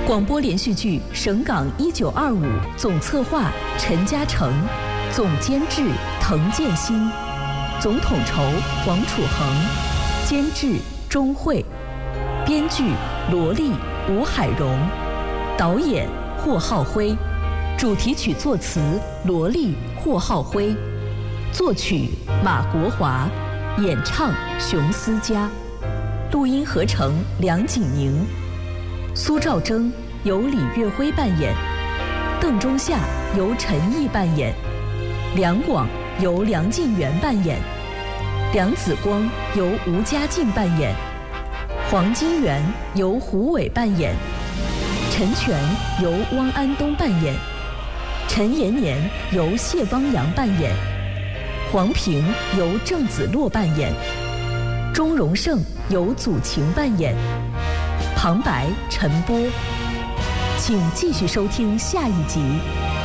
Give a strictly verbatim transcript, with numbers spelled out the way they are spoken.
广播连续剧《省港一九二五》总策划陈嘉诚，总监制滕建新，总统筹王楚恒，监制钟慧，编剧罗丽、吴海荣，导演霍浩辉，主题曲作词罗丽、霍浩辉，作曲马国华，演唱熊思佳，录音合成梁景宁。苏兆征由李月辉扮演，邓中夏由陈毅扮演，梁广由梁晋元扮演，梁子光由吴家靖扮演，黄金元由胡伟扮演，陈全由汪安东扮演，陈延年由谢汪洋扮演，黄平由郑子洛扮演，钟荣胜由祖晴扮演，旁白陈波。请继续收听下一集。